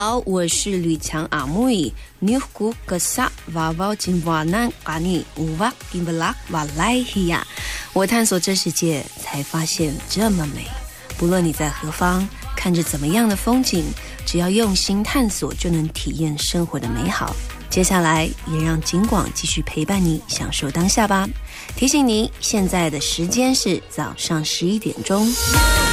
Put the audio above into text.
好，我是吕强阿妹。Nuhku kesak vavau jimwanan kani uwak imbalak walaihiya。我探索这世界，才发现这么美。不论你在何方，看着怎么样的风景，只要用心探索，就能体验生活的美好。接下来也让景广继续陪伴你，享受当下吧。提醒你，现在的时间是早上11点钟。